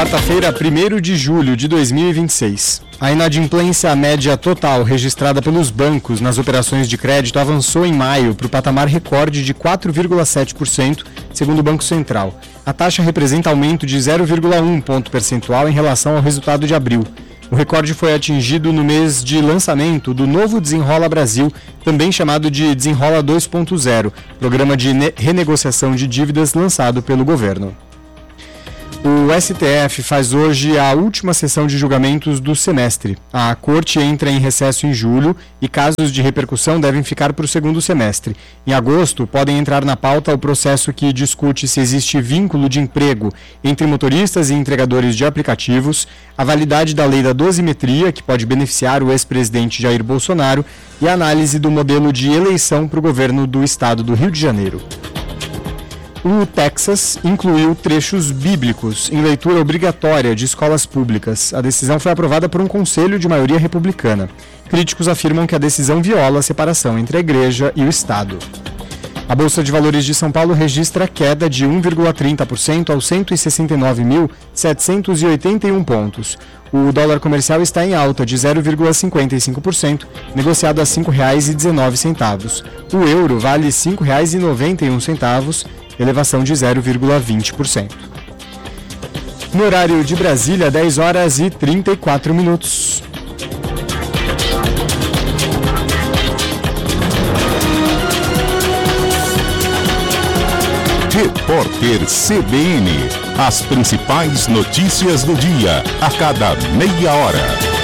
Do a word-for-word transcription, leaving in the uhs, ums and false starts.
quarta-feira, primeiro de julho de dois mil e vinte e seis. A inadimplência média total registrada pelos bancos nas operações de crédito avançou em maio para o patamar recorde de quatro vírgula sete por cento, segundo o Banco Central. A taxa representa aumento de zero vírgula um ponto percentual em relação ao resultado de abril. O recorde foi atingido no mês de lançamento do novo Desenrola Brasil, também chamado de Desenrola dois ponto zero, programa de renegociação de dívidas lançado pelo governo. O S T F faz hoje a última sessão de julgamentos do semestre. A corte entra em recesso em julho e casos de repercussão devem ficar para o segundo semestre. Em agosto, podem entrar na pauta o processo que discute se existe vínculo de emprego entre motoristas e entregadores de aplicativos, a validade da lei da dosimetria, que pode beneficiar o ex-presidente Jair Bolsonaro, e a análise do modelo de eleição para o governo do estado do Rio de Janeiro. O Texas incluiu trechos bíblicos em leitura obrigatória de escolas públicas. A decisão foi aprovada por um conselho de maioria republicana. Críticos afirmam que a decisão viola a separação entre a igreja e o Estado. A Bolsa de Valores de São Paulo registra queda de um vírgula trinta por cento aos cento e sessenta e nove mil, setecentos e oitenta e um pontos. O dólar comercial está em alta de zero vírgula cinquenta e cinco por cento, negociado a cinco reais e dezenove centavos. O euro vale cinco reais e noventa e um centavos, elevação de zero vírgula vinte por cento. No horário de Brasília, dez horas e trinta e quatro minutos. Repórter C B N. As principais notícias do dia, a cada meia hora.